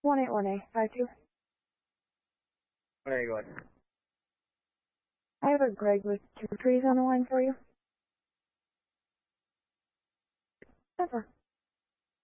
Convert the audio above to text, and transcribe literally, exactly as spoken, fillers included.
One eight one eight five two. There you go. I have a Greg with two trees on the line for you. Ever.